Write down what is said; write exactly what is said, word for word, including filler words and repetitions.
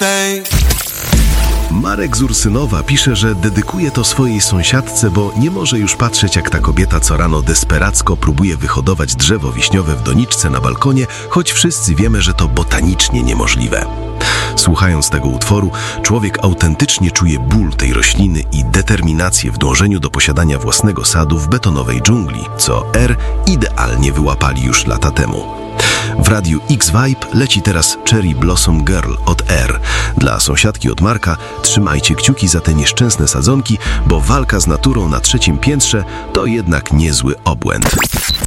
birthday. Marek z Ursynowa pisze, że dedykuje to swojej sąsiadce, bo nie może już patrzeć, jak ta kobieta co rano desperacko próbuje wyhodować drzewo wiśniowe w doniczce na balkonie, choć wszyscy wiemy, że to botanicznie niemożliwe. Słuchając tego utworu, człowiek autentycznie czuje ból tej rośliny i determinację w dążeniu do posiadania własnego sadu w betonowej dżungli, co R idealnie wyłapali już lata temu. W radiu X-Vibe leci teraz Cherry Blossom Girl od R. Dla sąsiadki od Marka trzymajcie kciuki za te nieszczęsne sadzonki, bo walka z naturą na trzecim piętrze to jednak niezły obłęd.